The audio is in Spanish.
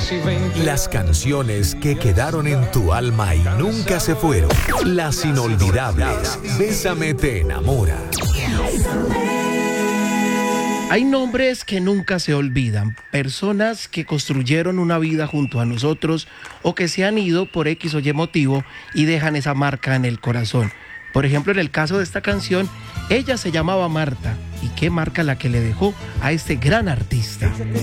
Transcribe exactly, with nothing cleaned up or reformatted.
casi veinte. Las canciones que quedaron en tu alma y nunca se fueron. Las inolvidables. Bésame te enamora. Hay nombres que nunca se olvidan, personas que construyeron una vida junto a nosotros o que se han ido por X o Y motivo y dejan esa marca en el corazón. Por ejemplo, en el caso de esta canción, ella se llamaba Marta. ¿Y qué marca la que le dejó a este gran artista?